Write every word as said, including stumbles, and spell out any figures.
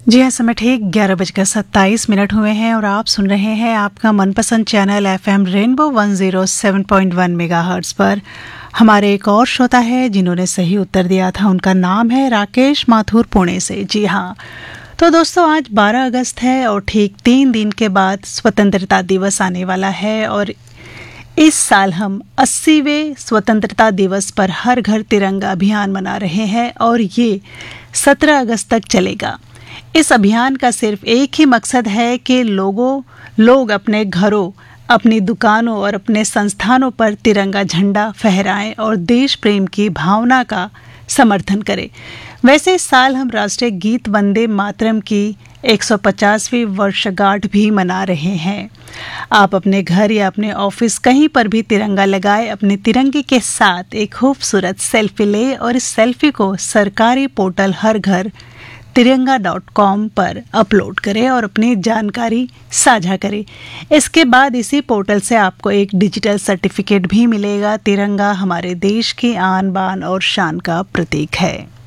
जी हाँ, समय ठीक ग्यारह बजकर सत्ताईस मिनट हुए हैं और आप सुन रहे हैं आपका मनपसंद channel FM rainbow one zero seven point one megahertz पर। हमारे एक और श्रोता है जिन्होंने सही उत्तर दिया था, उनका नाम है राकेश माथुर पुणे से। जी हाँ, तो दोस्तों आज बारह अगस्त है और ठीक तीन दिन के बाद स्वतंत्रता दिवस आने वाला है और इस साल हम अस्सीवें स्वतंत्रता दिवस पर हर घर तिरंगा अभियान मना रहे हैं और ये सत्रह अगस्त तक चलेगा। इस अभियान का सिर्फ एक ही मकसद है कि लोगों लोग अपने घरों, अपनी दुकानों और अपने संस्थानों पर तिरंगा झंडा फहराएं और देश प्रेम की भावना का समर्थन करें। वैसे इस साल हम राष्ट्रीय गीत वंदे मातरम की एक सौ पचासवीं वर्षगांठ भी मना रहे हैं। आप अपने घर या अपने ऑफिस कहीं पर भी तिरंगा लगाए, अपने तिरंगे के साथ एक खूबसूरत सेल्फी ले और इस सेल्फी को सरकारी पोर्टल हर घर तिरंगा डॉट कॉम पर अपलोड करें और अपनी जानकारी साझा करें। इसके बाद इसी पोर्टल से आपको एक डिजिटल सर्टिफिकेट भी मिलेगा। तिरंगा हमारे देश की आन बान और शान का प्रतीक है।